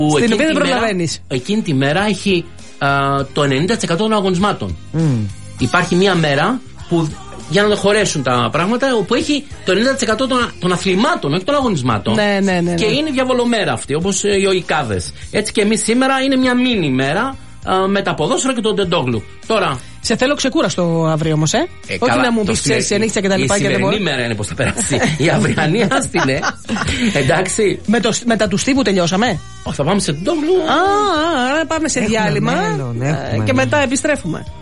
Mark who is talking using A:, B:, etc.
A: Στην οποία δεν προλαβαίνεις.
B: Εκείνη τη μέρα έχει το 90% των αγωνισμάτων. Υπάρχει μια μέρα που, για να το χωρέσουν τα πράγματα, όπου έχει το 90% των αθλημάτων, όχι των αγωνισμάτων.
A: Ναι.
B: Και είναι διαβολομέρα αυτή, όπως οι οικάδες. Έτσι και εμείς σήμερα είναι μια μίνι μέρα με τα ποδόσφαιρα και τον Τεντόγλου. Τώρα.
A: Σε θέλω ξεκούραστο αύριο όμως, όχι να μου πεις ξέρεις ενίχτια και τα λοιπά. Η
B: σημερινή μέρα είναι πως θα περάσει. Η αυριανή άστηνε. Εντάξει.
A: Μετά του τύπου τελειώσαμε.
B: Όχι, θα πάμε σε Τεντόγλου.
A: Άρα πάμε σε διάλειμμα και μετά επιστρέφουμε.